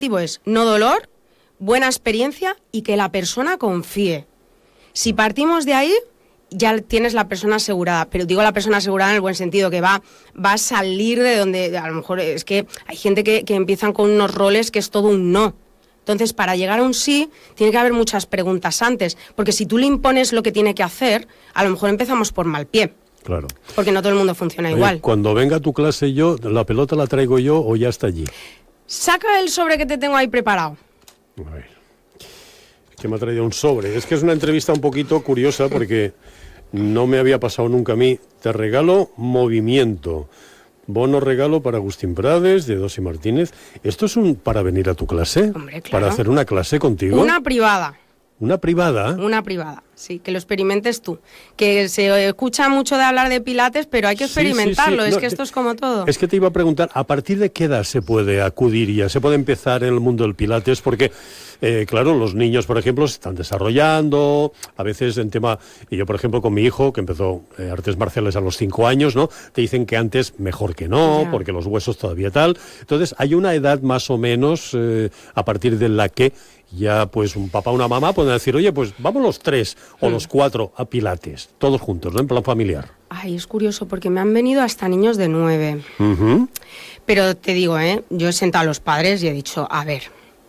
objetivo es no dolor, buena experiencia y que la persona confíe. Si partimos de ahí, ya tienes la persona asegurada, pero digo la persona asegurada en el buen sentido, que va a salir de donde, a lo mejor es que hay gente que empiezan con unos roles que es todo un no. Entonces, para llegar a un sí, tiene que haber muchas preguntas antes, porque si tú le impones lo que tiene que hacer, a lo mejor empezamos por mal pie. Claro. Porque no todo el mundo funciona igual. Cuando venga a tu clase yo, ¿la pelota la traigo yo o ya está allí? Saca el sobre que te tengo ahí preparado. A ver. ¿Qué me ha traído un sobre? Es que es una entrevista un poquito curiosa porque no me había pasado nunca a mí. Te regalo movimiento. Bono regalo para Agustín Prades, de Dosi Martínez. ¿Esto es para venir a tu clase? Hombre, claro. ¿Para hacer una clase contigo? Una privada. ¿Una privada? Una privada, sí, que lo experimentes tú. Que se escucha mucho de hablar de pilates, pero hay que experimentarlo, sí. Es que esto es como todo. Es que te iba a preguntar, ¿a partir de qué edad se puede acudir ya? ¿Se puede empezar en el mundo del pilates? Porque, claro, los niños, por ejemplo, se están desarrollando, a veces en tema... Y yo, por ejemplo, con mi hijo, que empezó artes marciales a los 5 años, ¿no? Te dicen que antes mejor que no, porque los huesos todavía tal. Entonces, hay una edad más o menos a partir de la que ya pues un papá o una mamá pueden decir, oye, pues vamos los 3 o los 4 a pilates, todos juntos, ¿no? En plan familiar. Ay, es curioso, porque me han venido hasta niños de 9. Uh-huh. Pero te digo, yo he sentado a los padres y he dicho, a ver,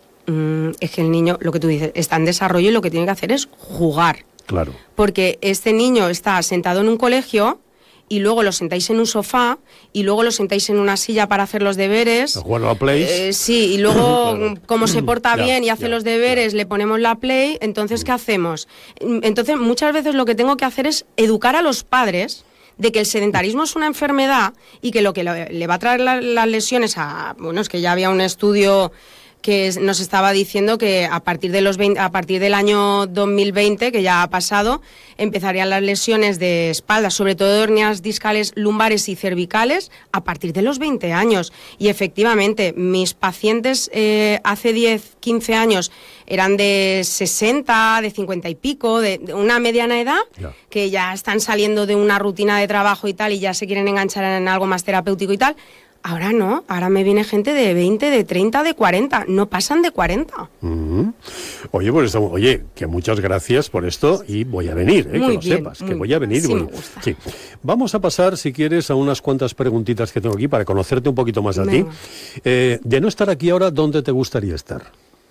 es que el niño, lo que tú dices, está en desarrollo y lo que tiene que hacer es jugar. Claro. Porque este niño está sentado en un colegio y luego lo sentáis en un sofá y luego lo sentáis en una silla para hacer los deberes. ¿A jugar a la Play? Sí, y luego claro. Como se porta bien y hace los deberes, ya. Le ponemos la Play, entonces ¿qué hacemos? Entonces muchas veces lo que tengo que hacer es educar a los padres de que el sedentarismo es una enfermedad y que lo que le va a traer las lesiones es que ya había un estudio que nos estaba diciendo que a partir del año 2020, que ya ha pasado, empezarían las lesiones de espalda, sobre todo hernias discales, lumbares y cervicales, a partir de los 20 años. Y efectivamente, mis pacientes hace 10, 15 años eran de 60, de 50 y pico, de una mediana edad, que ya están saliendo de una rutina de trabajo y tal, y ya se quieren enganchar en algo más terapéutico y tal. Ahora no, ahora me viene gente de 20, de 30, de 40, no pasan de 40. Uh-huh. Oye, pues que muchas gracias por esto y voy a venir, que lo sepas, que voy a venir. Sí, me gusta. Sí. Vamos a pasar, si quieres, a unas cuantas preguntitas que tengo aquí para conocerte un poquito más a ti. De no estar aquí ahora, ¿dónde te gustaría estar?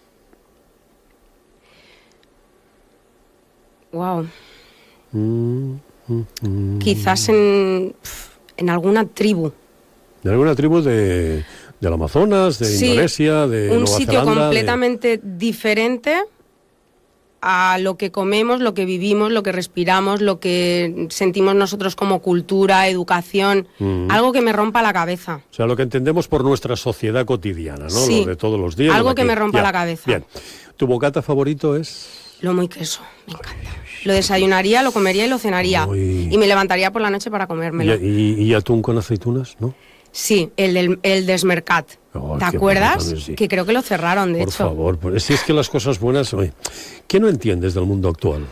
Wow. Quizás en alguna tribu. ¿De alguna tribu del Amazonas, de Indonesia, de Nueva Zelanda? Un sitio completamente diferente a lo que comemos, lo que vivimos, lo que respiramos, lo que sentimos nosotros como cultura, educación, algo que me rompa la cabeza. O sea, lo que entendemos por nuestra sociedad cotidiana, ¿no? Sí. Lo de todos los días. Algo que me rompa la cabeza. Bien. ¿Tu bocata favorito es? Lomo y queso, me encanta. Lo desayunaría, lo comería y lo cenaría. Uy. Y me levantaría por la noche para comérmelo. ¿Y atún con aceitunas, no? Sí, el Desmercat. ¿Te acuerdas? También, sí. Que creo que lo cerraron, de Por hecho. favor, si es que las cosas buenas... Oye, ¿qué no entiendes del mundo actual?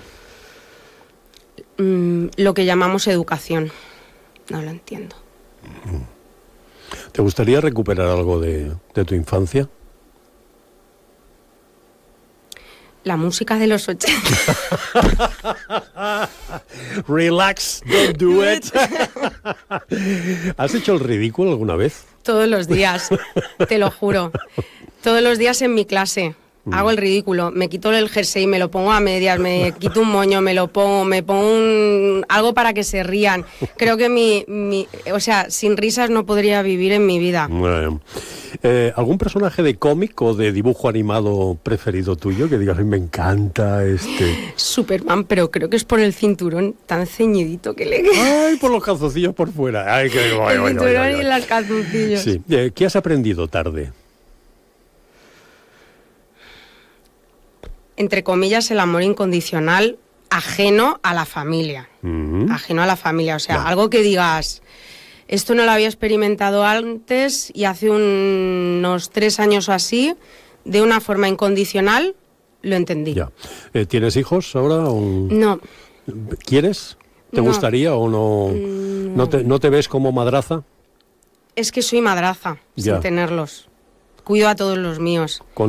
Lo que llamamos educación. No lo entiendo. ¿Te gustaría recuperar algo de tu infancia? La música de los 80. Relax, don't do it. ¿Has hecho el ridículo alguna vez? Todos los días, te lo juro. Todos los días en mi clase. Hago el ridículo, me quito el jersey, me lo pongo a medias, me quito un moño, me pongo algo para que se rían. Creo que sin risas no podría vivir en mi vida. Bueno. ¿Algún personaje de cómic o de dibujo animado preferido tuyo? Que digas, me encanta este... Superman, pero creo que es por el cinturón tan ceñidito que le queda. Ay, por los calzoncillos por fuera. Ay, que... El cinturón y los calzoncillos. Sí. ¿Qué has aprendido tarde? Entre comillas, el amor incondicional ajeno a la familia. Ajeno a la familia, o sea, algo que digas, esto no lo había experimentado antes y hace unos 3 años o así, de una forma incondicional, lo entendí. Ya. ¿Tienes hijos ahora? No. ¿Quieres? ¿Te gustaría o no? ¿No te ves como madraza? Es que soy madraza, sin tenerlos. cuido a todos los míos.